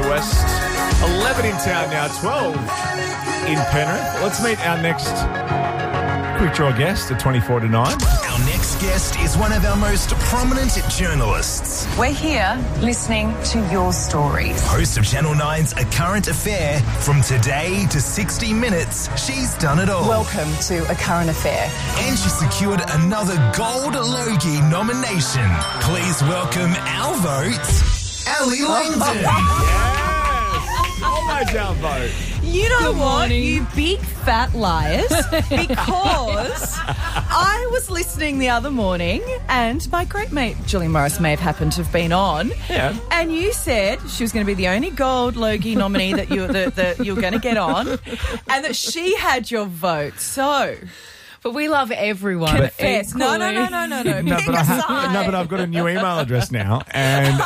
West. 11 in town now, 12 in Penrith. Let's meet our next quick draw guest at 24 to 9. Our next guest is one of our most prominent journalists. We're here listening to your stories. Host of Channel 9's A Current Affair. From Today to 60 Minutes, she's done it all. Welcome to A Current Affair. And she secured another Gold Logie nomination. Please welcome our vote, Ellie Langdon. Yes! Almost our vote. You know what, you big fat liars, because I was listening the other morning and my great mate Julie Morris may have happened to have been on. Yeah. And you said she was going to be the only Gold Logie nominee that you were going to get on, and that she had your vote. So But we love everyone. confess. No. No, Pick but a side. but I've got a new email address now, and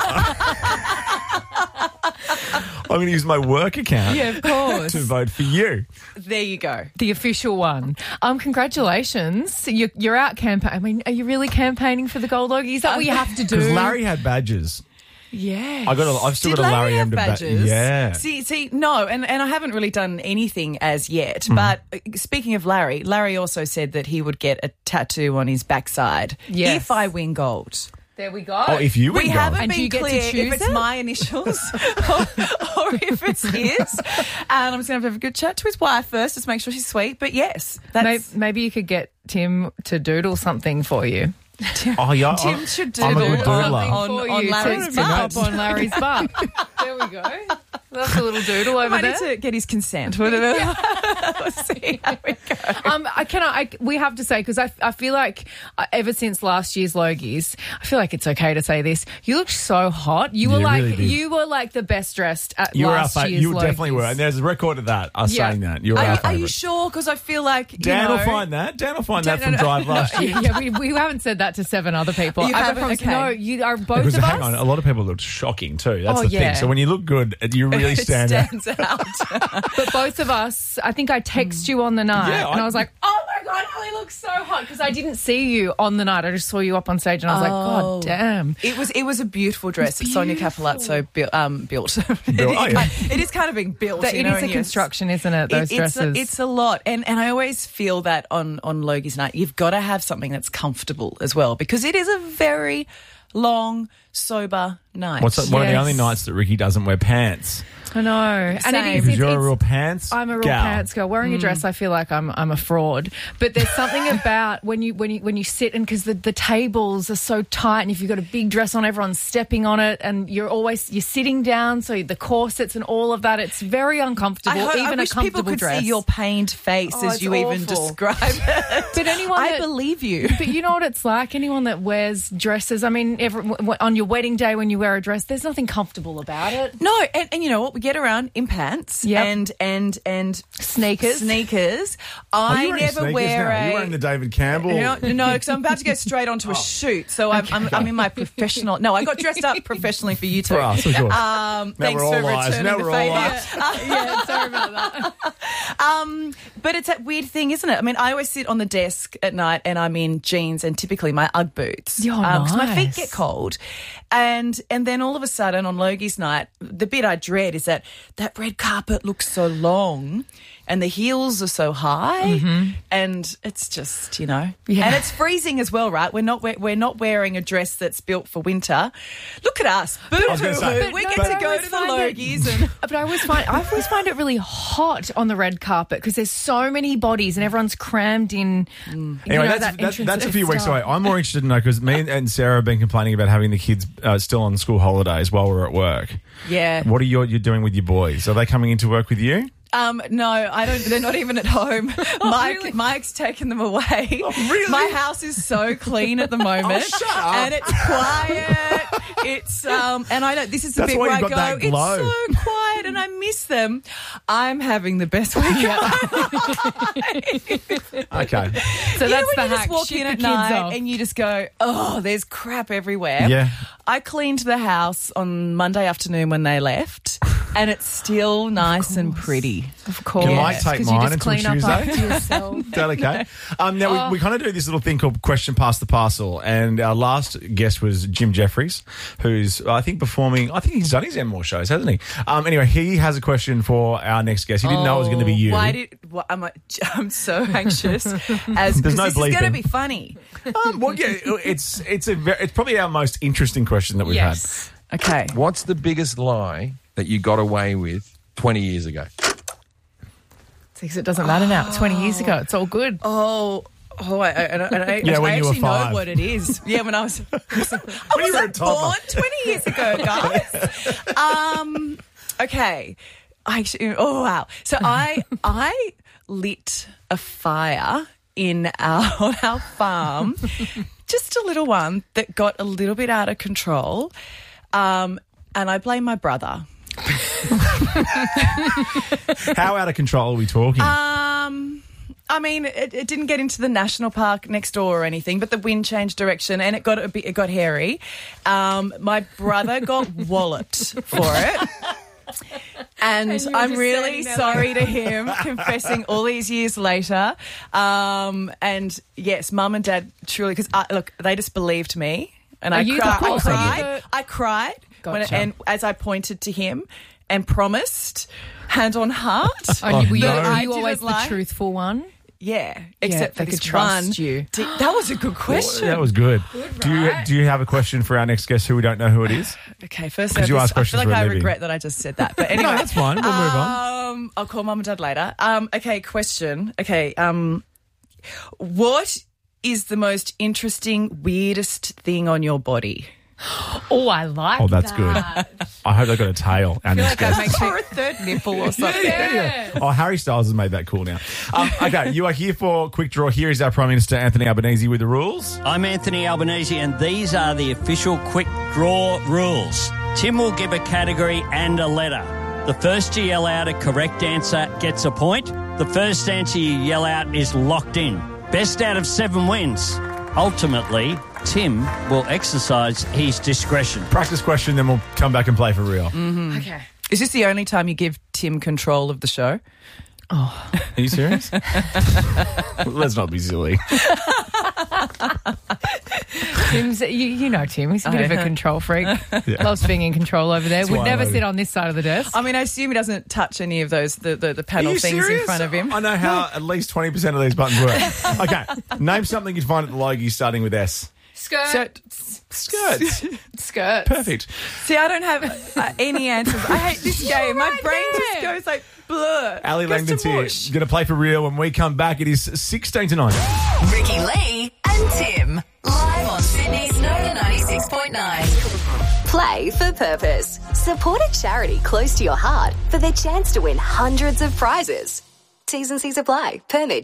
I'm going to use my work account Yeah, of course. to vote for you. There you go. The official one. Congratulations. You're out campaigning. I mean, are you really campaigning for the Gold Logie? Is that what you have to do? Because Larry had badges. Yeah. I've still Did got a Larry Larry have M. badges? Yeah. See, no, and I haven't really done anything as yet. Hmm. But speaking of Larry also said that he would get a tattoo on his backside Yes. if I win gold. There we go. Oh, if you win We gold. haven't And do been you get to clear choose if it's it? my initials or if it's his. And I'm just going to have a good chat to his wife first, just make sure she's sweet. But yes, that's Maybe you could get Tim to doodle something for you. Oh, yeah. Tim should I'm a doodle good doodler. on Larry's to butt. pop on Larry's butt. There we go. That's a little doodle over I there. need to get his consent. Let's see how we go. We have to say, because I feel like ever since last year's Logies, I feel like it's okay to say this. You looked so hot. You were really did. the best dressed at You were last our year's You Logies. definitely were. And there's a record of that, us Yeah. saying that. You were our Are favourite. you sure? Because I feel like Dan you will know, find that. Dan will find that No, from no, Drive last year. Yeah, we haven't said that to 7 other people. You I haven't? promise- Okay. No, you are both Because of hang us. on, a lot of people looked shocking too. That's Oh, the yeah. thing. So when you look good, you really it stand out. stands out. But both of us, I think I texted you on the night, Yeah, and I was like, "Oh my god, Ellie looks so hot," because I didn't see you on the night. I just saw you up on stage, and I was like, "God damn!" It was a beautiful dress that Sonia Capilazzo built. Oh, yeah. It is kind of being built. It is a construction, isn't it? Those dresses. It's a lot, and I always feel that on Logie's night, you've got to have something that's comfortable as well, because it is a very long, sober night. What's that? One of the Yes. only nights that Ricky doesn't wear pants. I know, and Same. it is. Because you're a it's- real pants I'm a real gal. pants girl. Wearing a dress, I feel like I'm a fraud. But there's something about when you sit, and because the tables are so tight, and if you've got a big dress on, everyone's stepping on it, and you're sitting down, so the corsets and all of that, it's very uncomfortable. I even wish a comfortable people could dress. see your pained face Oh, as it's you even awful. describe it. But anyone I that- believe you. But you know what it's like? Anyone that wears dresses, I mean, on your wedding day when you wear a dress, there's nothing comfortable about it. No, and you know what? We get around in pants Yep. and Sneakers. Sneakers. Are I you wearing never sneakers wear now? Are you a. wearing the David Campbell? No, because I'm about to go straight onto a shoot. So I'm in my professional. No, I got dressed up professionally for you two. For us, of course. Thanks we're all for liars. returning Now the we're all favour. liars. Yeah, sorry about that. But it's that weird thing, isn't it? I mean, I always sit on the desk at night and I'm in jeans and typically my Ugg boots. Oh, Because my feet nice. get cold. And then all of a sudden on Logie's night, the bit I dread is that red carpet looks so long and the heels are so high and it's just, Yeah. And it's freezing as well, right? We're not wearing a dress that's built for winter. Look at us. was gonna say, Boo-hoo. We but get to I go always to the find it- Logies and... But I always find it really hot on the red carpet because there's so many bodies and everyone's crammed in. Anyway, that's entrance a few weeks stuff. away. I'm more interested to know because me and Sarah have been complaining about having the kids still on school holidays while we're at work. Yeah. What are you're doing with your boys? Are they coming into work with you? No, I don't. They're not even at home. Mike's taken them away. Really? My house is so clean at the moment, shut up. and it's quiet. It's and I know this is the That's bit why where I you've go. got that glow. It's so quiet, and I miss them. I'm having the best week. Okay. So You know that's when the you just hack. walk Ship in the at kids night off. and you just go, oh, there's crap everywhere. Yeah. I cleaned the house on Monday afternoon when they left. and it's still nice and pretty. Of course. You might take 'Cause mine you just until clean up Tuesday. after yourself. Is that okay? Now, we kind of do this little thing called Question Past the Parcel, and our last guest was Jim Jeffries, who's, I think, performing. I think he's done his Enmore shows, hasn't he? Anyway, he has a question for our next guest. He didn't know it was going to be you. I'm so anxious. Because no this is going to bleeping. be funny. Well, yeah, it's probably our most interesting question that we've Yes. Okay. What's the biggest lie that you got away with 20 years ago? Because it doesn't matter now. 20 years ago, it's all good. I Yeah, when you were actually 5. know what it is. Yeah, when I was When you were a toddler. born 20 years ago, guys. Okay. Wow. So I lit a fire on our farm, just a little one that got a little bit out of control, and I blame my brother. How out of control are we talking? I mean, it didn't get into the national park next door or anything, but the wind changed direction and it got hairy. My brother got walloped for it. And I'm really sorry to him, confessing all these years later. And yes, Mum and Dad truly, because look, they just believed me, and I cried, Gotcha. and as I pointed to him and promised, hand on heart. Were you I always didn't the truthful one? Yeah, except for they this could trust one. you. That was a good question. That was good. Do you have a question for our next guest who we don't know who it is? Okay, first Because you ask I feel questions like for a I living. regret that I just said that. But anyway, No, that's fine. We'll move on. I'll call Mum and Dad later. Okay, question. Okay, what is the most interesting, weirdest thing on your body? Oh, I like Oh, that's that. good. I hope they got a tail. Our next guest. Or a third nipple or something. Yeah. Oh, Harry Styles has made that cool now. Okay, you are here for Quick Draw. Here is our Prime Minister, Anthony Albanese, with the rules. I'm Anthony Albanese, and these are the official Quick Draw rules. Tim will give a category and a letter. The first to yell out a correct answer gets a point. The first answer you yell out is locked in. Best out of 7 wins. Ultimately, Tim will exercise his discretion. Practice question, then we'll come back and play for real. Okay. Is this the only time you give Tim control of the show? Are you serious? Let's not be silly. Tim's, you know Tim, he's a bit of a control freak. Yeah. Loves being in control over there. That's Would why I never love sit him. on this side of the desk. I mean, I assume he doesn't touch any of those the Are panel you things serious? in front of him. I know how at least 20% of these buttons work. Okay, name something you'd find at the Logie starting with S. Skirt. Skirts. Skirt. Perfect. See, I don't have any answers. I hate this game. My right brain there. just goes like blur. Ali Goes to Langdon's here. mush. Going to play for real. When we come back, it is 16-9. Ricky Lee and Tim. Live on Sydney's Nova 96.9. Play for purpose. Support a charity close to your heart for the chance to win hundreds of prizes. T's and C's apply. Permit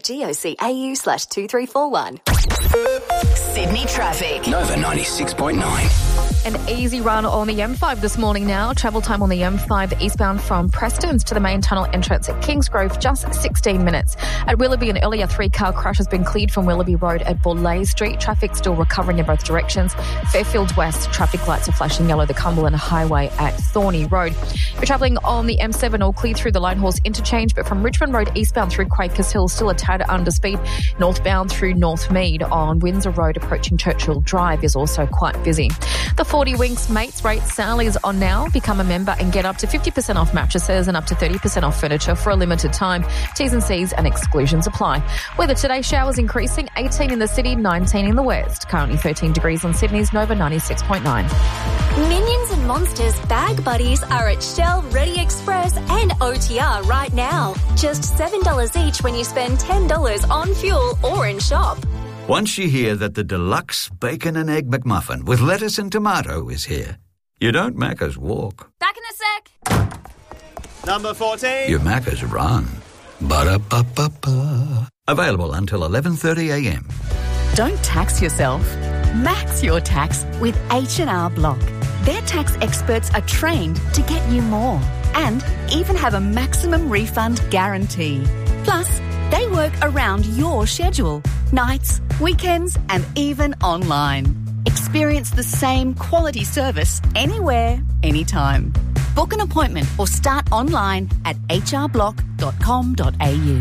GOCAU/2341. Sydney traffic. Nova 96.9. An easy run on the M5 this morning now. Travel time on the M5 eastbound from Prestons to the main tunnel entrance at Kingsgrove, just 16 minutes. At Willoughby, an earlier 3-car crash has been cleared from Willoughby Road at Borlase Street. Traffic still recovering in both directions. Fairfield West, traffic lights are flashing yellow. The Cumberland Highway at Thorney Road. If you're travelling on the M7, all clear through the Linehorse interchange, but from Richmond Road eastbound through Quakers Hill, still a tad under speed. Northbound through Northmead on Windsor Road approaching Churchill Drive is also quite busy. The 40 Winks Mates rate sale is on now. Become a member and get up to 50% off mattresses and up to 30% off furniture for a limited time. T's and C's and exclusions apply. Weather today, showers increasing, 18 in the city, 19 in the west. Currently 13 degrees on Sydney's Nova 96.9. Minions and Monsters Bag Buddies are at Shell, Ready Express and OTR right now. Just $7 each when you spend $10 on fuel or in shop. Once you hear that the deluxe bacon and egg McMuffin with lettuce and tomato is here, you don't Macca's walk. Back in a sec. Number 14. You Macca's run. Ba-da-ba-ba-ba. Available until 11:30am. Don't tax yourself. Max your tax with H&R Block. Their tax experts are trained to get you more and even have a maximum refund guarantee. Plus, they work around your schedule, nights, weekends, and even online. Experience the same quality service anywhere, anytime. Book an appointment or start online at hrblock.com.au.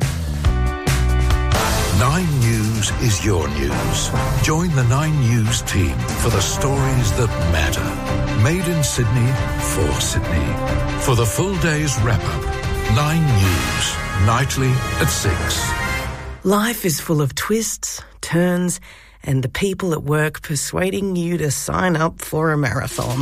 9 News is your news. Join the 9 News team for the stories that matter. Made in Sydney, for Sydney. For the full day's wrap-up, 9 News, nightly at 6. Life is full of twists, turns, and the people at work persuading you to sign up for a marathon.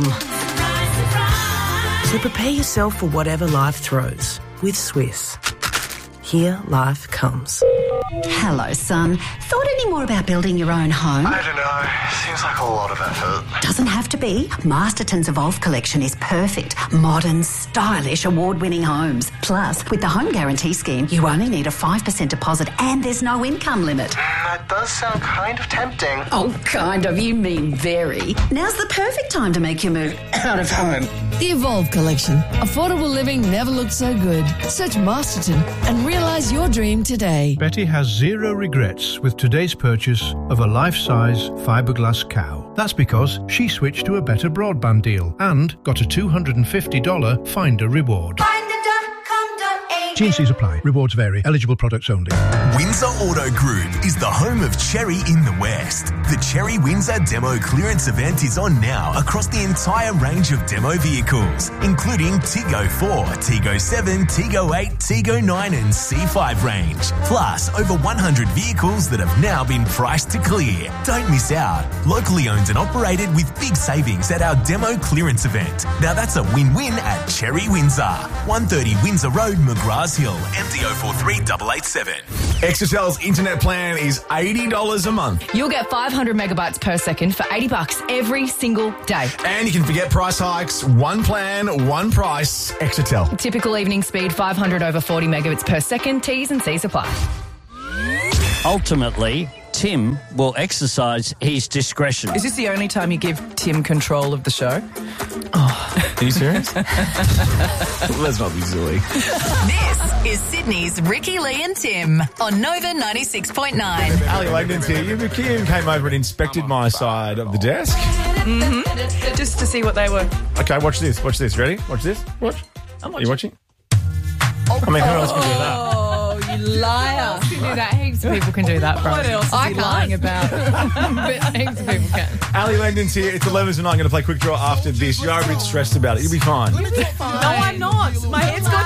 So prepare yourself for whatever life throws with Swiss. Here life comes. Hello, son. Thought any more about building your own home? I don't know. Seems like a lot of effort. Doesn't have to be. Masterton's Evolve collection is perfect. Modern, stylish, award-winning homes. Plus, with the Home Guarantee Scheme, you only need a 5% deposit and there's no income limit. That does sound kind of tempting. Oh, kind of. You mean very. Now's the perfect time to make your move out of home. The Evolve collection. Affordable living never looked so good. Search Masterton and realise your dream today. Betty has zero regrets with today's purchase of a life-size fiberglass cow. That's because she switched to a better broadband deal and got a $250 Finder reward. T&Cs apply. Rewards vary. Eligible products only. Windsor Auto Group is the home of Cherry in the West. The Cherry Windsor Demo Clearance event is on now across the entire range of demo vehicles, including Tiggo 4, Tiggo 7, Tiggo 8, Tiggo 9 and C5 range. Plus, over 100 vehicles that have now been priced to clear. Don't miss out. Locally owned and operated with big savings at our Demo Clearance event. Now that's a win-win at Cherry Windsor. 130 Windsor Road, McGrath's Hill, MDO 43887. Exetel's internet plan is $80 a month. You'll get 500 megabytes per second for $80 every single day. And you can forget price hikes. One plan, one price. Exetel. Typical evening speed, 500 over 40 megabits per second. T's and C's apply. Ultimately, Tim will exercise his discretion. Is this the only time you give Tim control of the show? Are you serious? Let's not be silly. This is Sydney's Ricky, Lee and Tim on Nova 96.9. Ali Langdon's here. You came over and inspected my side of the desk. Mm-hmm. Just to see what they were. Okay, watch this. Watch this. Ready? Watch this. Watch. Are you watching? I mean, who else can do that? Oh, you liar. Who can do that? Heaps of people can do that, bro. What else is he lying about? But heaps of people can. Ali Langdon's here. It's 11 tonight. I'm going to play Quick Draw after this. You are a bit stressed about it. You'll be fine. No, I'm not. My head's got